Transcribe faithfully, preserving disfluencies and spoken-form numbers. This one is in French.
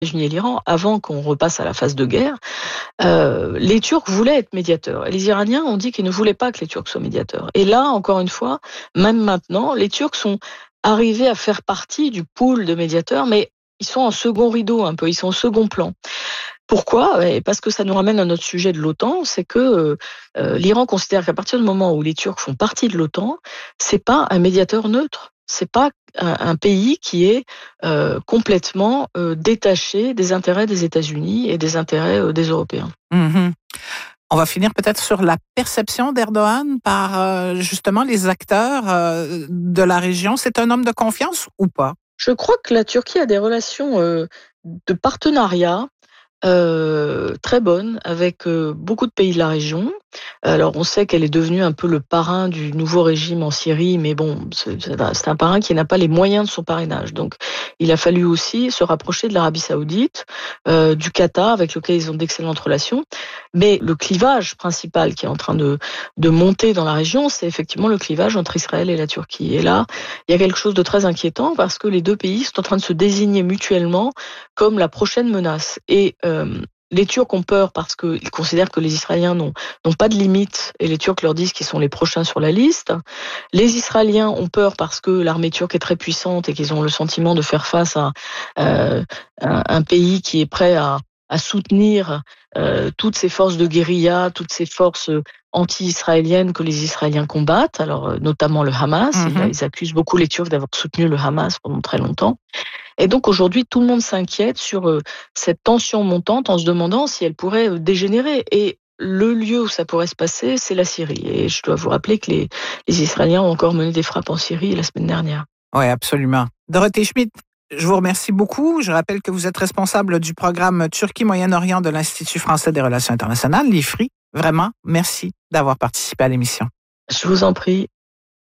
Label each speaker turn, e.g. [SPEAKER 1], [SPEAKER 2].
[SPEAKER 1] États-Unis et l'Iran, avant qu'on repasse à la phase de guerre, euh, les Turcs voulaient être médiateurs. Et les Iraniens ont dit qu'ils ne voulaient pas que les Turcs soient médiateurs. Et là, encore une fois, même maintenant, les Turcs sont arrivés à faire partie du pool de médiateurs, mais ils sont en second rideau un peu, ils sont au second plan. Pourquoi ? Parce que ça nous ramène à notre sujet de l'OTAN, c'est que euh, l'Iran considère qu'à partir du moment où les Turcs font partie de l'OTAN, c'est pas un médiateur neutre. C'est pas un, un pays qui est euh, complètement euh, détaché des intérêts des États-Unis et des intérêts euh, des Européens.
[SPEAKER 2] Mm-hmm. On va finir peut-être sur la perception d'Erdogan par euh, justement les acteurs euh, de la région. C'est un homme de confiance ou pas?
[SPEAKER 1] Je crois que la Turquie a des relations euh, de partenariat Euh, très bonne avec euh, beaucoup de pays de la région. Alors on sait qu'elle est devenue un peu le parrain du nouveau régime en Syrie, mais bon, c'est, c'est un parrain qui n'a pas les moyens de son parrainage. Donc il a fallu aussi se rapprocher de l'Arabie Saoudite, euh, du Qatar, avec lequel ils ont d'excellentes relations. Mais le clivage principal qui est en train de, de monter dans la région, c'est effectivement le clivage entre Israël et la Turquie. Et là, il y a quelque chose de très inquiétant parce que les deux pays sont en train de se désigner mutuellement comme la prochaine menace. Et euh, les Turcs ont peur parce qu'ils considèrent que les Israéliens n'ont, n'ont pas de limite et les Turcs leur disent qu'ils sont les prochains sur la liste. Les Israéliens ont peur parce que l'armée turque est très puissante et qu'ils ont le sentiment de faire face à euh, un, un pays qui est prêt à, à soutenir euh, toutes ces forces de guérilla, toutes ces forces anti-israéliennes que les Israéliens combattent, alors notamment le Hamas. Mm-hmm. Ils, ils accusent beaucoup les Turcs d'avoir soutenu le Hamas pendant très longtemps. Et donc aujourd'hui, tout le monde s'inquiète sur euh, cette tension montante en se demandant si elle pourrait euh, dégénérer. Et le lieu où ça pourrait se passer, c'est la Syrie. Et je dois vous rappeler que les, les Israéliens ont encore mené des frappes en Syrie la semaine dernière.
[SPEAKER 2] Oui, absolument. Dorothée Schmidt, je vous remercie beaucoup. Je rappelle que vous êtes responsable du programme Turquie-Moyen-Orient de l'Institut français des relations internationales, l'I F R I. Vraiment, merci d'avoir participé à l'émission.
[SPEAKER 1] Je vous en prie.